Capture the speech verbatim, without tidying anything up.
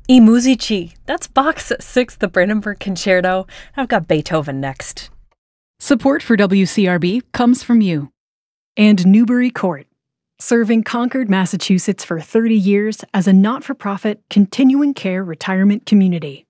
I Musici. That's Bach's Sixth, the Brandenburg Concerto. I've got Beethoven next. Support for W C R B comes from you. And Newbury Court, serving Concord, Massachusetts for thirty years as a not-for-profit continuing care retirement community.